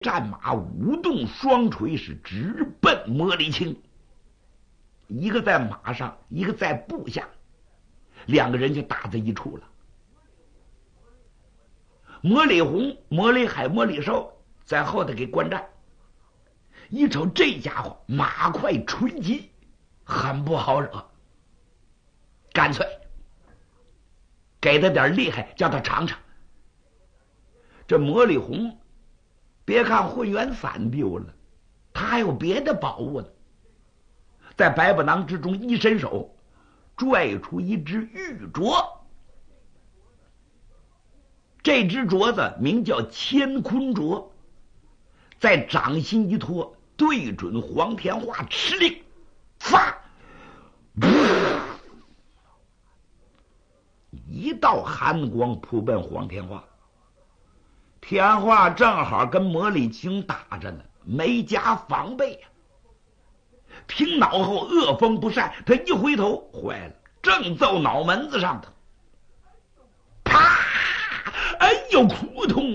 战马舞动双锤，是直奔魔力青。一个在马上，一个在部下，两个人就打在一处了。魔力红、魔力海、魔力寿在后头给观战。一瞅这家伙马快锤急，很不好惹，干脆给他点厉害，叫他尝尝。这魔力红别看混元伞丢了，他还有别的宝物呢。在百宝囊之中一伸手，拽出一只玉镯。这只镯子名叫乾坤镯，在掌心一托，对准黄天化，吃令发，一道寒光扑奔黄天化。天化正好跟魔力青打着呢，没加防备呀。听脑后恶风不善，他一回头，坏了，正揍脑门子上头。啪！哎呦，扑通！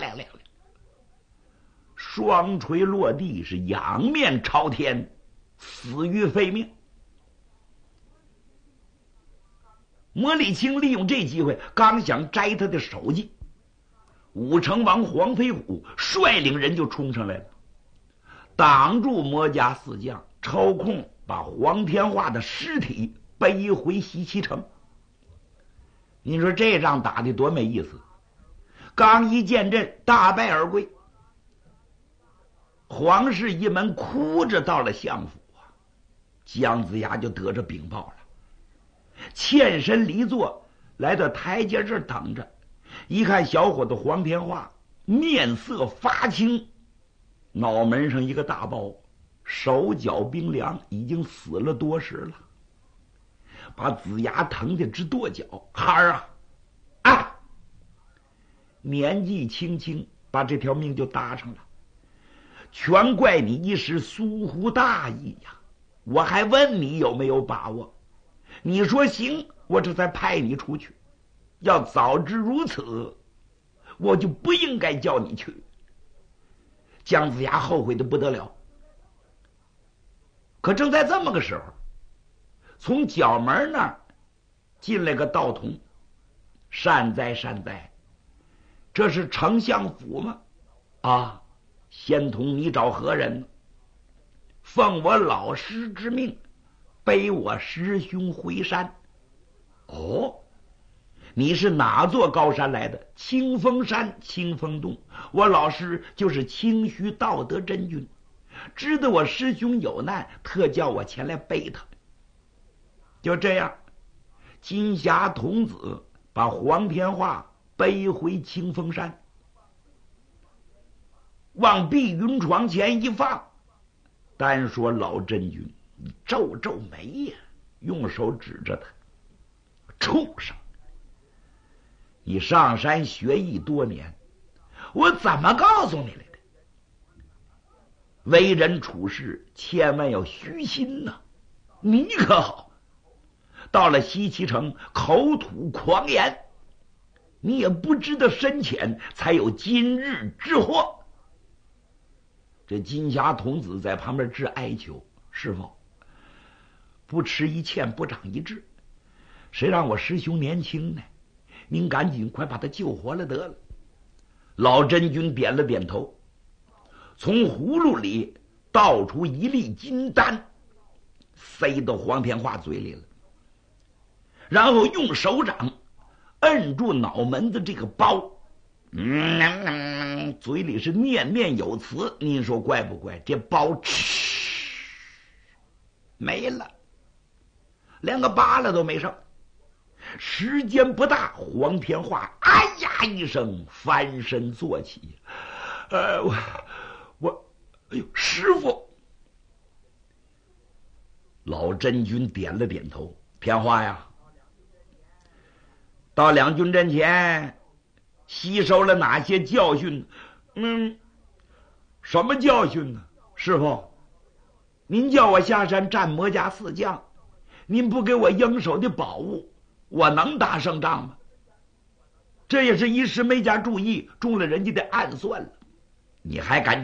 双锤落地，是仰面朝天，死于非命。魔力青利用这机会，刚想摘他的首级，武成王黄飞虎率领人就冲上来了，挡住魔家四将，抽空把黄天化的尸体背回西岐城。你说这仗打得多没意思！刚一见阵，大败而归。黄氏一门哭着到了相府啊，姜子牙就得着禀报了，欠身离座，来到台阶这儿等着。一看小伙子黄天化面色发青，脑门上一个大包，手脚冰凉，已经死了多时了，把子牙疼得直跺脚。孩儿啊，年纪轻轻把这条命就搭上了，全怪你一时疏忽大意呀！我还问你有没有把握，你说行，我这才派你出去。要早知如此，我就不应该叫你去。姜子牙后悔的不得了。可正在这么个时候，从角门那儿进来个道童。善哉善哉，这是丞相府吗？啊，仙童，你找何人？奉我老师之命，背我师兄回山。哦，你是哪座高山来的？清风山清风洞。我老师就是清虚道德真君，知道我师兄有难，特叫我前来背他。就这样，金霞童子把黄天化背回清风山，往碧云床前一放。单说老真君皱皱眉呀，用手指着他：畜生，你上山学艺多年，我怎么告诉你来的？为人处事千万要虚心呐！你可好，到了西岐城口吐狂言，你也不知道深浅，才有今日之祸。这金霞童子在旁边直哀求：师父，不吃一堑不长一智，谁让我师兄年轻呢？您赶紧快把他救活了得了。老真君点了点头，从葫芦里倒出一粒金丹，塞到黄天化嘴里了，然后用手掌摁住脑门子这个包，嘴里是念念有词。您说怪不怪？这包没了，连个疤了都没剩。时间不大，黄天化哎呀一声翻身坐起。哎呦，师傅！老真君点了点头。天化呀，到两军阵前吸收了哪些教训？什么教训呢？师傅，您叫我下山战魔家四将，您不给我应手的宝物，我能打胜仗吗？这也是一时没加注意，中了人家的暗算了。 你还敢